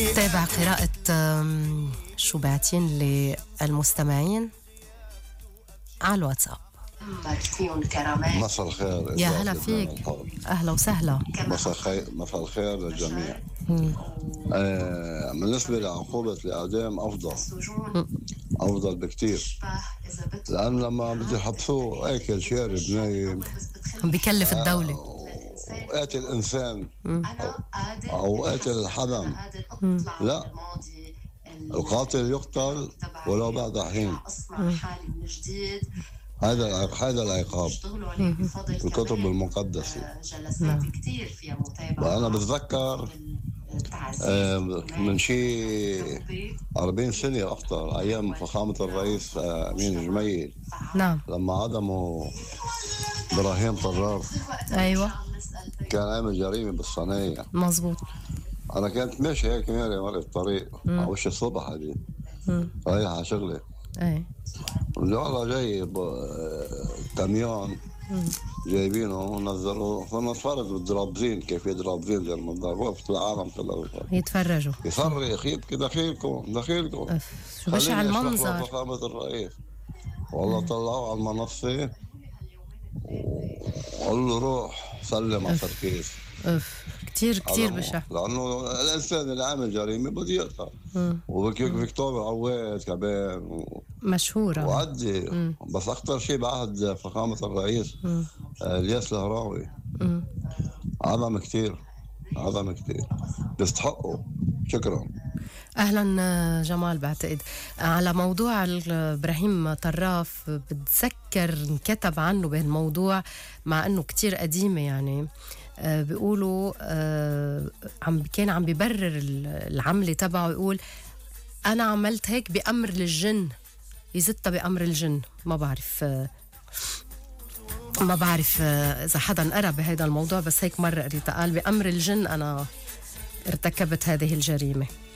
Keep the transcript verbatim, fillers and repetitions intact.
تابع قراءة شو بعتين للمستمعين على الواتساب. مساء الخير. يا هلا فيك، أهلا وسهلا. مساء الخير، مساء الخير للجميع. آه بالنسبة لعقوبة الإعدام أفضل مم. أفضل بكتير، لأن لما بده يحبسوه أكل شارب نايم عم بيكلف الدولة آه وقاتل الإنسان مم. أو قاتل الحدا، لا، القاتل يقتل ولو بعد حين. هذا هذا العقاب في الكتب المقدسة. وأنا بتذكر من شيء أربعين سنة أكثر، أيام فخامة الرئيس أمين جميل. نعم. لما عدموا إبراهيم طرار. أيوة. كان عامل جريمة بالصنايع. مزبوط. أنا كنت ماشي هيك ماري مرة الطريق على وش الصبح هذه. رايح على شغلي. أي. والله جاي كاميون جايبينه ونزلوه، كنا نتفرج بالدرابزين كيف يدرابزين زي ما وقفت العالم كله يتفرجوا يصرخ يبكي دخيلكم دخيلكم. شو بشع المنظر. فخامة الرئيس والله طلعوه على المنصة وقال له روح سلم على التركيز. اف كتير كتير بشع، لأنه الإنسان اللي عامل جريمة بده يقطع. وفيكتوريا عواد كمان و... مشهورة وعدي. مم. بس أكتر شيء بعهد فخامة الرئيس الياس الهراوي عظم كتير، عظم كتير، بيستحقوا. شكرا. أهلا جمال. بعتقد على موضوع إبراهيم طراف، بتذكر انكتب عنه بهالموضوع مع أنه كتير قديمة يعني. آه بيقولوا آه عم كان عم بيبرر العملة تبعه، يقول أنا عملت هيك بأمر للجن، يزتها بأمر الجن. ما بعرف آه ما بعرف آه إذا حدا قرأ بهذا الموضوع، بس هيك مرة قريتها، قال بأمر الجن أنا ارتكبت هذه الجريمة.